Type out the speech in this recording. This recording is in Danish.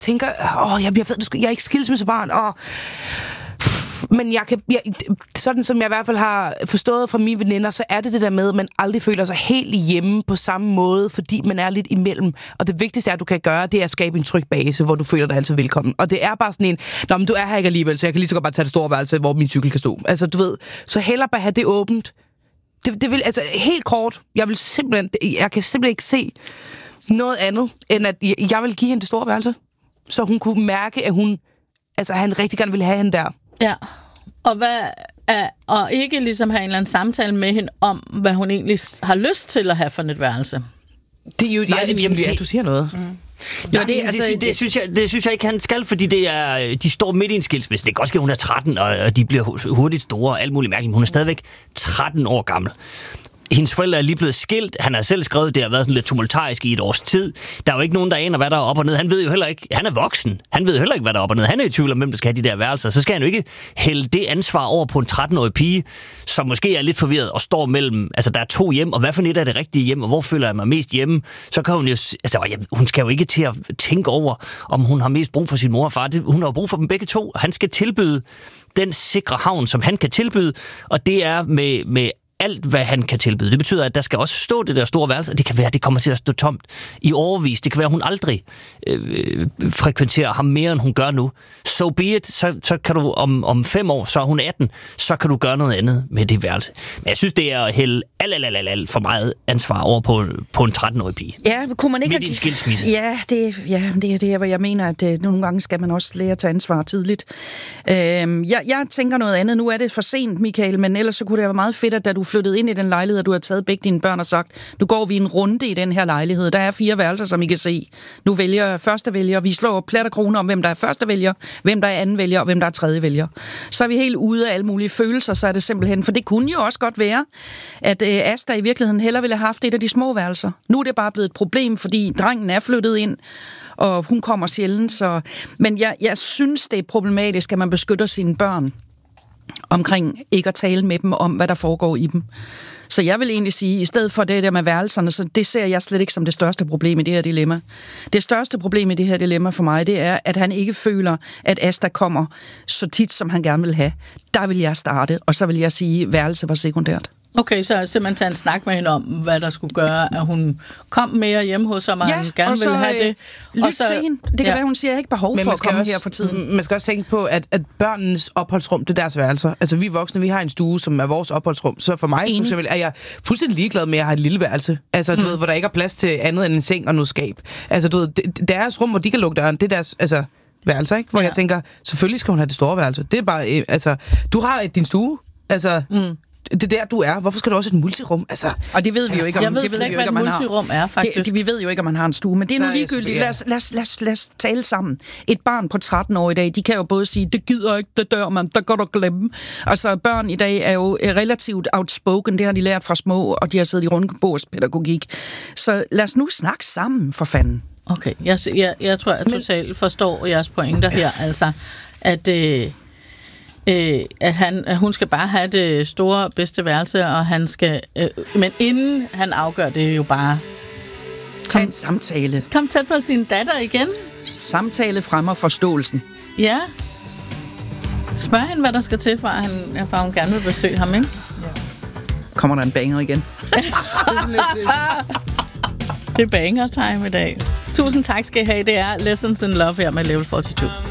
tænker, jeg er ikke skilsmissebarn, men sådan som jeg i hvert fald har forstået fra mine veninder, så er det der med, at man aldrig føler sig helt hjemme på samme måde, fordi man er lidt imellem. Og det vigtigste, du kan gøre, det er at skabe en tryg base, hvor du føler dig altid velkommen. Og det er bare sådan en, men du er her ikke alligevel, så jeg kan lige så godt bare tage det store værelse, hvor min cykel kan stå. Altså, du ved, så hellere bare have det åbent. Det vil, altså, helt kort, jeg kan simpelthen ikke se noget andet, end at jeg vil give hende det store værelse, så hun kunne mærke, at han rigtig gerne ville have hende der. Ja, og ikke ligesom have en eller anden samtale med hende om, hvad hun egentlig har lyst til at have for et værelse. Det er jo du siger noget. Det synes jeg ikke, han skal, fordi de står midt i en skilsmisse. Det kan godt ske, at hun er 13, og de bliver hurtigt store og alt muligt mærkeligt. Hun er stadigvæk 13 år gammel. Hendes forældre er lige blevet skilt. Han har selv skrevet, det har været sådan lidt tumultarisk i et års tid. Der er jo ikke nogen, der aner, hvad der er op og ned. Han ved jo heller ikke, han er voksen. Han ved heller ikke, hvad der er op og ned. Han er i tvivl om, hvem der skal have de der værelser. Så skal han jo ikke hælde det ansvar over på en 13-årig pige, som måske er lidt forvirret og står mellem, altså der er 2 hjem, og hvad for et er det rigtige hjem, og hvor føler jeg mig mest hjemme? Så kan hun jo, hun skal jo ikke til at tænke over, om hun har mest brug for sin mor og far. Hun har jo brug for dem begge to, og han skal tilbyde den sikre havn, som han kan tilbyde, og det er med alt, hvad han kan tilbyde. Det betyder, at der skal også stå det der store værelse, og det kan være, at det kommer til at stå tomt i årevis. Det kan være, at hun aldrig frekventerer ham mere, end hun gør nu. So be it. Så kan du om 5 år, så er hun 18, så kan du gøre noget andet med det værelse. Men jeg synes, det er at hælde alt for meget ansvar over på en 13-årig pige. Ja, kunne man ikke midt i en skilsmisse. Ja, det er det, hvor jeg mener, at nogle gange skal man også lære at tage ansvar tidligt. Jeg tænker noget andet. Nu er det for sent, Michael, men ellers så kunne det være meget fedt, at da du flyttede ind i den lejlighed, og du har taget begge dine børn og sagt, nu går vi en runde i den her lejlighed. Der er 4 værelser, som I kan se. Nu vælger første vælger. Vi slår plat og kroner om, hvem der er første vælger, hvem der er anden vælger, og hvem der er tredje vælger. Så er vi helt ude af alle mulige følelser, så er det simpelthen, for det kunne jo også godt være, at Asta i virkeligheden hellere ville have haft et af de små værelser. Nu er det bare blevet et problem, fordi drengen er flyttet ind, og hun kommer sjældent. Men jeg synes, det er problematisk, at man beskytter sine børn omkring ikke at tale med dem om, hvad der foregår i dem. Så jeg vil egentlig sige, i stedet for det der med værelserne, så det ser jeg slet ikke som det største problem i det her dilemma. Det største problem i det her dilemma for mig, det er, at han ikke føler, at Asta kommer så tit, som han gerne vil have. Der vil jeg starte, og så vil jeg sige, at værelse var sekundært. Okay, så simpelthen tage en snak med hende om, hvad der skulle gøre, at hun kom mere hjemme hos ham, og han gerne ville have det. Lyt til hende. Det kan være, hun siger, at jeg ikke behov for at komme også, her for tiden. Man skal også tænke på, at børnenes opholdsrum, det er deres værelser. Altså, vi voksne, vi har en stue, som er vores opholdsrum. Så for mig for eksempel, er jeg fuldstændig ligeglad med, at jeg har et lille værelse. Altså, du ved, hvor der ikke er plads til andet end en seng og noget skab. Altså, du ved, deres rum, hvor de kan lukke døren, det er deres værelser, ikke? Hvor jeg tænker, selvfølgelig skal hun have det store værelse. Det er bare, du har din stue, altså... Det er der, du er. Hvorfor skal du også et multirum? Altså, og det ved vi jo ikke, om jeg ved slet ikke, hvad et multirum er, faktisk. Vi ved jo ikke, om man har en stue, men det er nu ligegyldigt. Lad os tale sammen. Et barn på 13 år i dag, de kan jo både sige, det gider ikke, det dør man, der går du glemme. Altså, børn i dag er jo relativt outspoken, det har de lært fra små, og de har siddet i rundbordspædagogik. Så lad os nu snakke sammen, for fanden. Okay, jeg tror, jeg totalt forstår jeres pointer her, altså, at hun skal bare have det store, bedste værelse, og han skal... men inden han afgør det jo bare... Tag en samtale. Kom tæt på sin datter igen. Samtale fremmer forståelsen. Ja. Spørg hende, hvad der skal til, for hun gerne vil besøge ham, ikke? Ja. Kommer der en banger igen? Det er banger time i dag. Tusind tak skal I have. Det er Lessons in Love her med Level 42.